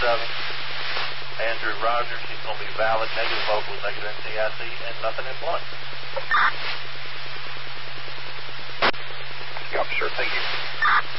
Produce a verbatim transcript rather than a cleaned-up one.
seven. Andrew Rogers, he's going to be valid, negative vocals, negative N T I C, and nothing in blunt. Yeah, sure, thank you.